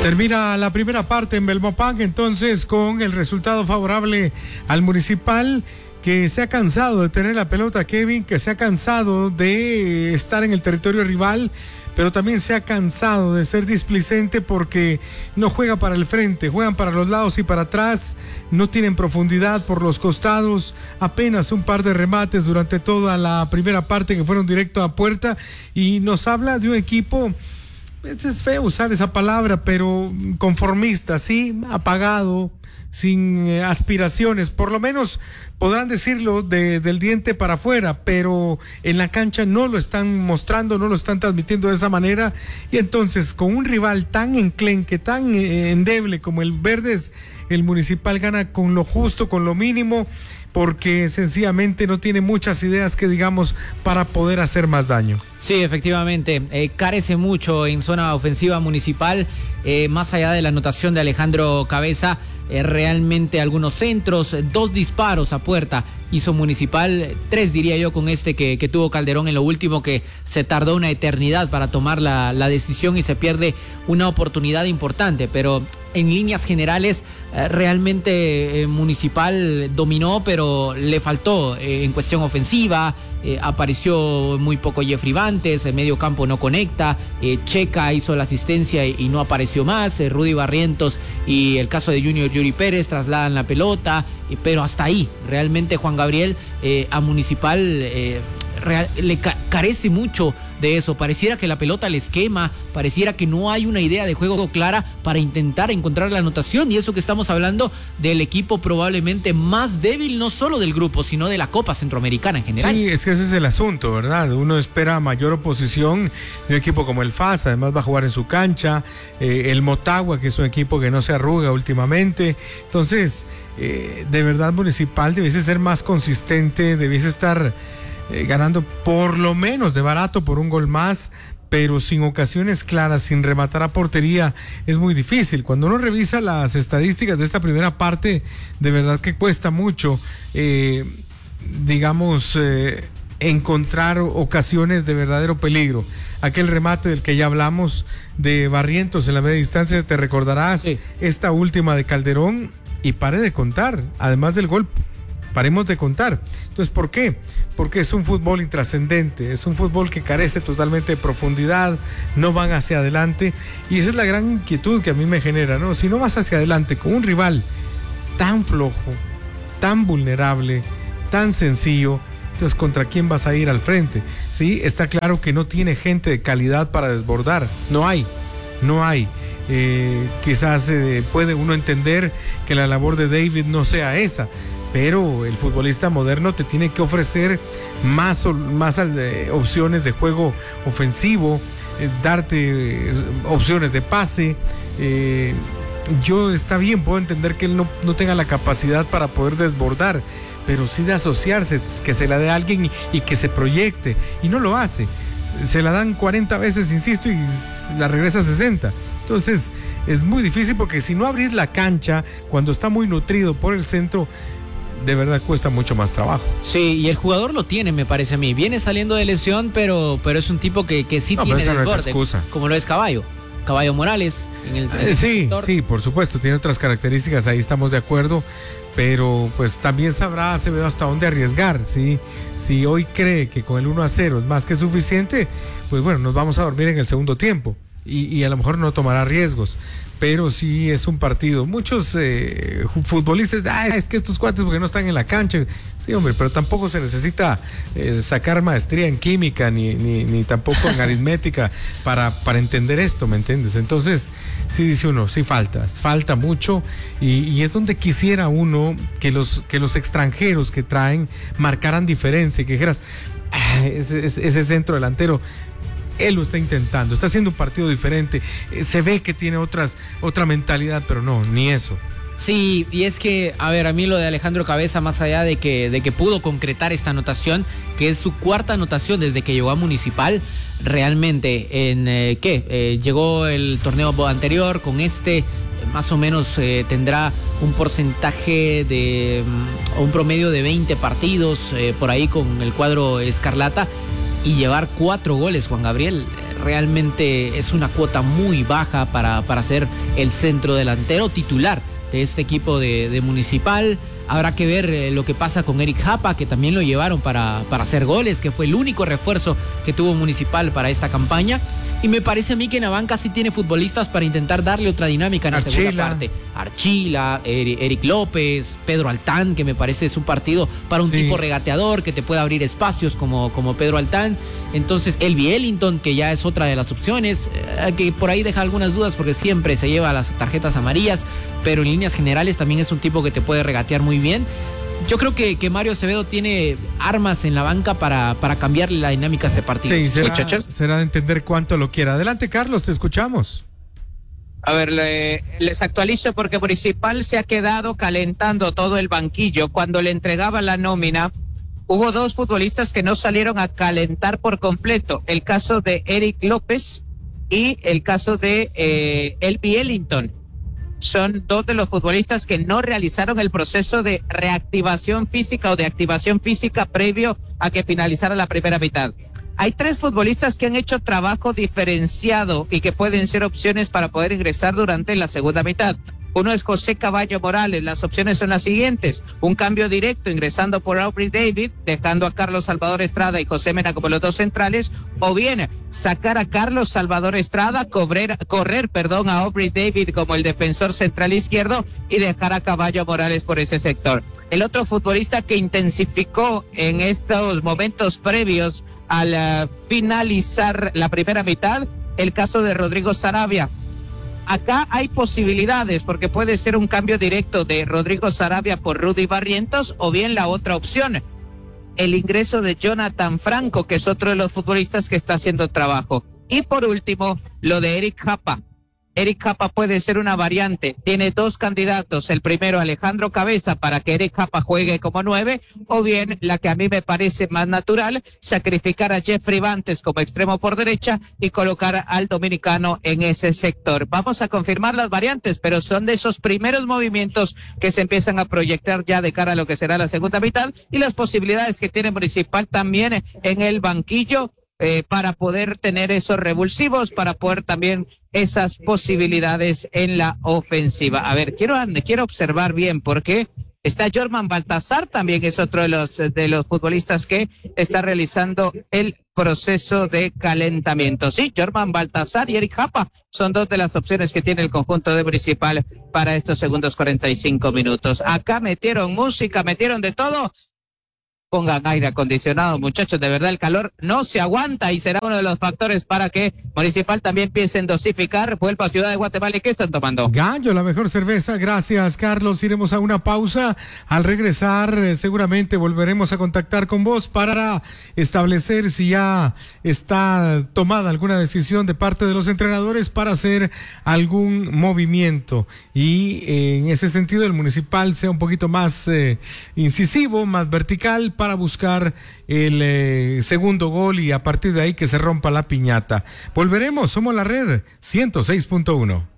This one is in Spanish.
Termina la primera parte en Belmopán, entonces, con el resultado favorable al Municipal, que se ha cansado de tener la pelota, Kevin, que se ha cansado de estar en el territorio rival, pero también se ha cansado de ser displicente porque no juega para el frente, juegan para los lados y para atrás, no tienen profundidad por los costados, apenas un par de remates durante toda la primera parte que fueron directo a puerta, y nos habla de un equipo, es feo usar esa palabra, pero conformista, sí, apagado, sin aspiraciones, por lo menos podrán decirlo del diente para afuera, pero en la cancha no lo están mostrando, no lo están transmitiendo de esa manera, y entonces con un rival tan enclenque, tan endeble como el Verdes, el Municipal gana con lo justo, con lo mínimo, porque sencillamente no tiene muchas ideas que digamos para poder hacer más daño. Sí, efectivamente, carece mucho en zona ofensiva Municipal, más allá de la anotación de Alejandro Cabeza, realmente algunos centros, 2 disparos a puerta hizo Municipal, 3 diría yo con este que tuvo Calderón en lo último, que se tardó una eternidad para tomar la decisión y se pierde una oportunidad importante, pero en líneas generales realmente Municipal dominó, pero le faltó en cuestión ofensiva. Apareció muy poco Jeffrey Bantes, el medio campo no conecta, Checa hizo la asistencia y no apareció más, Rudy Barrientos y el caso de Junior Yuri Pérez trasladan la pelota, pero hasta ahí, realmente Juan Gabriel a Municipal le carece mucho de eso, pareciera que la pelota les quema, pareciera que no hay una idea de juego clara para intentar encontrar la anotación, y eso que estamos hablando del equipo probablemente más débil, no solo del grupo, sino de la Copa Centroamericana en general. Sí, es que ese es el asunto, ¿verdad? Uno espera mayor oposición de un equipo como el FAS, además va a jugar en su cancha, el Motagua, que es un equipo que no se arruga últimamente, entonces, de verdad Municipal debiese ser más consistente, debiese estar ganando por lo menos de barato por un gol más, pero sin ocasiones claras, sin rematar a portería, es muy difícil. Cuando uno revisa las estadísticas de esta primera parte, de verdad que cuesta mucho, encontrar ocasiones de verdadero peligro. Aquel remate del que ya hablamos de Barrientos en la media distancia, te recordarás, sí. Esta última de Calderón, y pare de contar, además del gol. Paremos de contar. Entonces, ¿por qué? Porque es un fútbol intrascendente, es un fútbol que carece totalmente de profundidad, no van hacia adelante, y esa es la gran inquietud que a mí me genera, ¿no? Si no vas hacia adelante con un rival tan flojo, tan vulnerable, tan sencillo, entonces, ¿contra quién vas a ir al frente? Sí, está claro que no tiene gente de calidad para desbordar, no hay. Quizás puede uno entender que la labor de David no sea esa, pero el futbolista moderno te tiene que ofrecer más opciones de juego ofensivo, darte opciones de pase. Yo está bien, puedo entender que él no tenga la capacidad para poder desbordar, pero sí de asociarse, que se la dé a alguien y que se proyecte, y no lo hace. Se la dan 40 veces, insisto, y la regresa a 60. Entonces es muy difícil, porque si no abrís la cancha cuando está muy nutrido por el centro, de verdad cuesta mucho más trabajo. Sí, y el jugador lo tiene, me parece a mí. Viene saliendo de lesión, pero es un tipo que sí tiene desborde, como lo es Caballo Morales en el sector. Sí, por supuesto, tiene otras características, ahí estamos de acuerdo, pero pues también sabrá Acevedo hasta dónde arriesgar, ¿sí? Si hoy cree que con el 1-0 es más que suficiente, pues bueno, nos vamos a dormir en el segundo tiempo. Y a lo mejor no tomará riesgos, pero sí es un partido. Muchos futbolistas, es que estos cuates porque no están en la cancha. Sí, hombre, pero tampoco se necesita sacar maestría en química ni tampoco en aritmética para entender esto, ¿me entiendes? Entonces, sí dice uno, sí falta mucho, y es donde quisiera uno que los extranjeros que traen marcaran diferencia, y que dijeras, ese centro delantero, él lo está intentando, está haciendo un partido diferente, se ve que tiene otra mentalidad, pero no, ni eso. Sí, y es que, a ver, a mí lo de Alejandro Cabeza, más allá de que pudo concretar esta anotación, que es su 4ª anotación desde que llegó a Municipal, realmente, llegó el torneo anterior, con más o menos tendrá un porcentaje un promedio de 20 partidos por ahí con el cuadro escarlata, y llevar 4 goles, Juan Gabriel, realmente es una cuota muy baja para ser el centro delantero titular de este equipo de Municipal. Habrá que ver lo que pasa con Eric Japa, que también lo llevaron para hacer goles, que fue el único refuerzo que tuvo Municipal para esta campaña. Y me parece a mí que en la banca sí tiene futbolistas para intentar darle otra dinámica en la segunda parte. Archila, Eric López, Pedro Altán, que me parece es un partido para un tipo regateador que te puede abrir espacios como Pedro Altán. Entonces, Elby Ellington, que ya es otra de las opciones, que por ahí deja algunas dudas porque siempre se lleva las tarjetas amarillas, pero en líneas generales también es un tipo que te puede regatear muy bien. Yo creo que Mario Acevedo tiene armas en la banca para cambiarle la dinámica a este partido. Sí, será de entender cuánto lo quiera. Adelante, Carlos, te escuchamos. A ver, les actualizo porque Municipal se ha quedado calentando todo el banquillo. Cuando le entregaba la nómina, hubo dos futbolistas que no salieron a calentar por completo. El caso de Eric López y el caso de Elby Ellington. Son dos de los futbolistas que no realizaron el proceso de reactivación física o de activación física previo a que finalizara la primera mitad. Hay tres futbolistas que han hecho trabajo diferenciado y que pueden ser opciones para poder ingresar durante la segunda mitad. Uno es José Caballo Morales. Las opciones son las siguientes: un cambio directo ingresando por Aubrey David, dejando a Carlos Salvador Estrada y José Mena como los dos centrales, o bien sacar a Carlos Salvador Estrada, correr a Aubrey David como el defensor central izquierdo y dejar a Caballo Morales por ese sector. El otro futbolista que intensificó en estos momentos previos al finalizar la primera mitad, el caso de Rodrigo Sarabia. Acá hay posibilidades porque puede ser un cambio directo de Rodrigo Sarabia por Rudy Barrientos, o bien la otra opción, el ingreso de Jonathan Franco, que es otro de los futbolistas que está haciendo trabajo. Y por último, lo de Eric Japa. Eric Japa puede ser una variante. Tiene dos candidatos. El primero, Alejandro Cabeza, para que Eric Japa juegue como 9, o bien la que a mí me parece más natural, sacrificar a Jeffrey Bantes como extremo por derecha y colocar al dominicano en ese sector. Vamos a confirmar las variantes, pero son de esos primeros movimientos que se empiezan a proyectar ya de cara a lo que será la segunda mitad y las posibilidades que tiene Municipal también en el banquillo, para poder tener esos revulsivos, para poder también esas posibilidades en la ofensiva. A ver, quiero observar bien porque está Jorman Baltazar, también es otro de los futbolistas que está realizando el proceso de calentamiento. Sí, Jorman Baltazar y Eric Japa son dos de las opciones que tiene el conjunto de Municipal para estos segundos 45 minutos. Acá metieron música, metieron de todo. Pongan aire acondicionado, muchachos, de verdad el calor no se aguanta y será uno de los factores para que Municipal también piense en dosificar. Vuelva a Ciudad de Guatemala. ¿Y qué están tomando? Gallo, la mejor cerveza. Gracias, Carlos. Iremos a una pausa. Al regresar, seguramente volveremos a contactar con vos para establecer si ya está tomada alguna decisión de parte de los entrenadores para hacer algún movimiento. Y en ese sentido, el Municipal sea un poquito más incisivo, más vertical, para buscar el segundo gol y a partir de ahí que se rompa la piñata. Volveremos, somos la red 106.1.